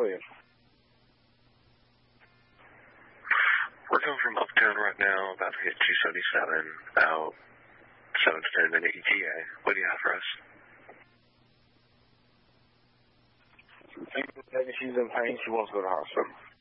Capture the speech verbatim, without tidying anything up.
for you? We're coming from Uptown right now, about to hit two seventy-seven, about seven to ten minute E T A. What do you have for us? Maybe she's in pain. She wants to go to the hospital.